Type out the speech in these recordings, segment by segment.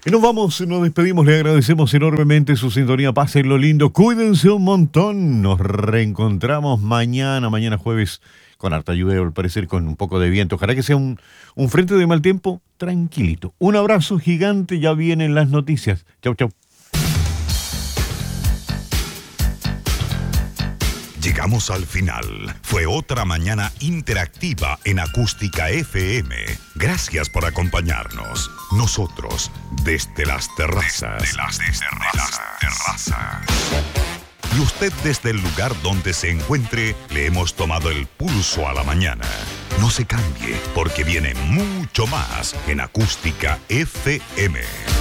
Y nos vamos, nos despedimos, le agradecemos enormemente su sintonía, pásenlo lindo, cuídense un montón, nos reencontramos mañana jueves, con harta lluvia, al parecer con un poco de viento, ojalá que sea un frente de mal tiempo tranquilito. Un abrazo gigante, ya vienen las noticias, chau chau. Llegamos al final. Fue otra mañana interactiva en Acústica FM. Gracias por acompañarnos. Nosotros, desde las terrazas. Desde las terrazas. Y usted desde el lugar donde se encuentre, le hemos tomado el pulso a la mañana. No se cambie, porque viene mucho más en Acústica FM.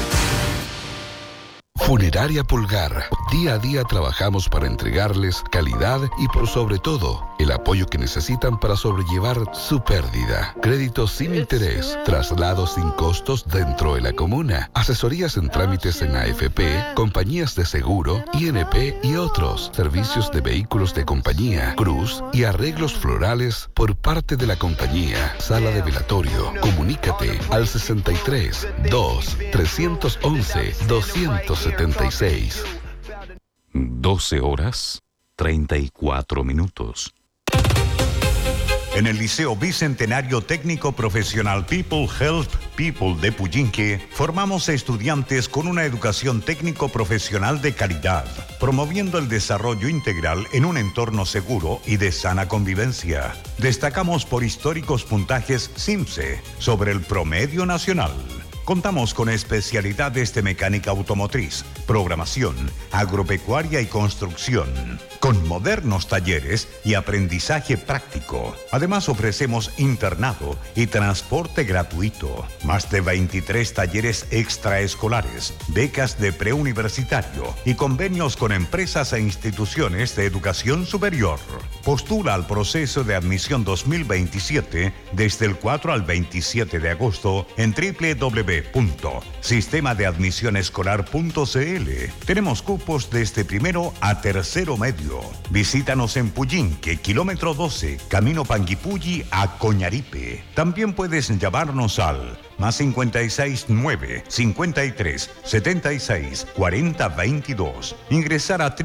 Funeraria Pulgar. Día a día trabajamos para entregarles calidad y por sobre todo el apoyo que necesitan para sobrellevar su pérdida. Créditos sin interés, traslados sin costos dentro de la comuna, asesorías en trámites en AFP, compañías de seguro, INP y otros, servicios de vehículos de compañía, cruz y arreglos florales por parte de la compañía. Sala de velatorio. Comunícate al 63 2 311 276. 12 horas, 34 minutos. En el Liceo Bicentenario Técnico Profesional People Help People de Puyinque, formamos estudiantes con una educación técnico-profesional de calidad, promoviendo el desarrollo integral en un entorno seguro y de sana convivencia. Destacamos por históricos puntajes CIMSE sobre el promedio nacional. Contamos con especialidades de mecánica automotriz, programación, agropecuaria y construcción, con modernos talleres y aprendizaje práctico. Además ofrecemos internado y transporte gratuito, más de 23 talleres extraescolares, becas de preuniversitario y convenios con empresas e instituciones de educación superior. Postula al proceso de admisión 2027 desde el 4 al 27 de agosto en www.sistemadeadmisionescolar.cl. Tenemos cupos desde primero a tercero medio. Visítanos en Puyinque, kilómetro 12, camino Panguipulli a Coñaripe. También puedes llamarnos al más 56 9 53 76 40 22. Ingresar a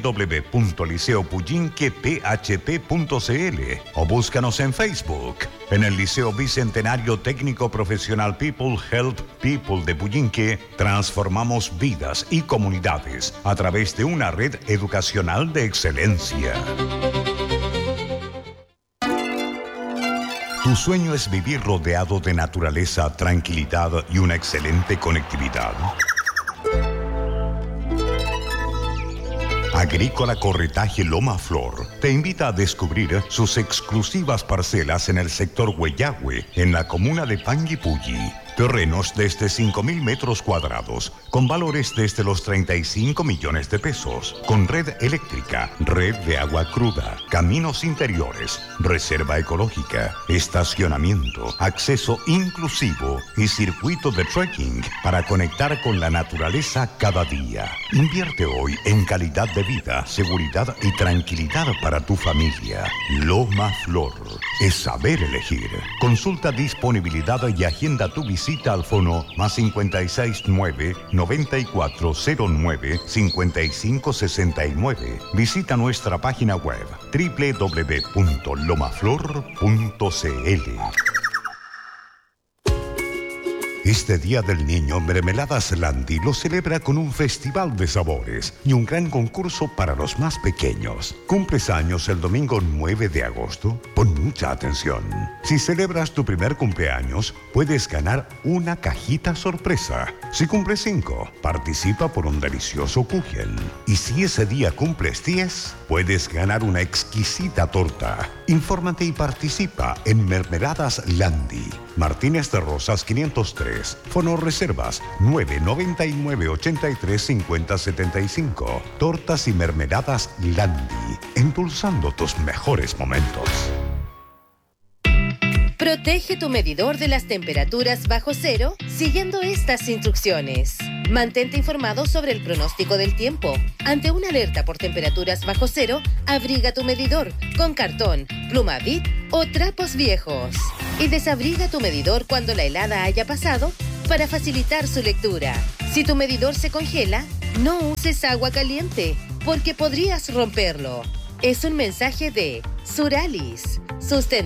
www.liceopuyinquephp.cl o búscanos en Facebook. En el Liceo Bicentenario Técnico Profesional People Help People de Puyinque, transformamos vidas y comunidades a través de una red educacional de excelencia. ¿Tu sueño es vivir rodeado de naturaleza, tranquilidad y una excelente conectividad? Agrícola Corretaje Loma Flor te invita a descubrir sus exclusivas parcelas en el sector Huellahue, en la comuna de Panguipulli. Terrenos desde 5,000 metros cuadrados, con valores desde los 35 millones de pesos, con red eléctrica, red de agua cruda, caminos interiores, reserva ecológica, estacionamiento, acceso inclusivo y circuito de trekking para conectar con la naturaleza cada día. Invierte hoy en calidad de vida, seguridad y tranquilidad para tu familia. Loma Flor es saber elegir. Consulta disponibilidad y agenda tu visita al fono más 56 9 9409 5569. Visita nuestra página web www.lomaflor.cl. Este Día del Niño, Mermeladas Landi lo celebra con un festival de sabores y un gran concurso para los más pequeños. ¿Cumples años el domingo 9 de agosto? Pon mucha atención. Si celebras tu primer cumpleaños, puedes ganar una cajita sorpresa. Si cumples 5, participa por un delicioso kuchen. Y si ese día cumples 10, puedes ganar una exquisita torta. Infórmate y participa en Mermeladas Landi. Martínez de Rosas 503. Fono reservas 999 83 50 75. Tortas y mermeladas Landi, endulzando tus mejores momentos. Protege tu medidor de las temperaturas bajo cero siguiendo estas instrucciones. Mantente informado sobre el pronóstico del tiempo. Ante una alerta por temperaturas bajo cero, abriga tu medidor con cartón, pluma Bic o trapos viejos. Y desabriga tu medidor cuando la helada haya pasado para facilitar su lectura. Si tu medidor se congela, no uses agua caliente, porque podrías romperlo. Es un mensaje de Suralis.